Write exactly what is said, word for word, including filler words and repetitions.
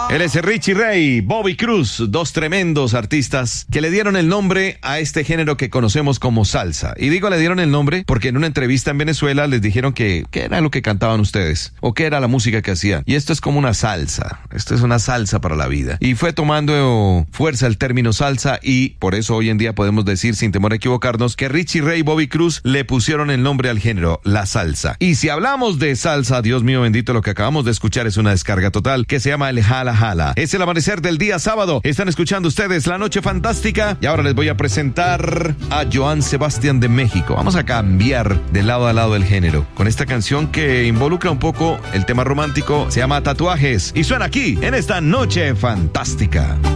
Él es Richie Ray, Bobby Cruz, dos tremendos artistas que le dieron el nombre a este género que conocemos como salsa. Y digo le dieron el nombre porque en una entrevista en Venezuela les dijeron que qué era lo que cantaban ustedes o qué era la música que hacían. Y esto es como una salsa, esto es una salsa para la vida. Y fue tomando fuerza el término salsa y por eso hoy en día podemos decir sin temor a equivocarnos que Richie Ray y Bobby Cruz le pusieron el nombre al género, la salsa. Y si hablamos de salsa, Dios mío bendito, lo que acabamos de escuchar es una descarga total que se llama el Jala Jala. Es el amanecer del día sábado. Están escuchando ustedes La Noche Fantástica y ahora les voy a presentar a Joan Sebastián de México. Vamos a cambiar de lado a lado el género con esta canción que involucra un poco el tema romántico. Se llama Tatuajes y suena aquí en esta Noche Fantástica.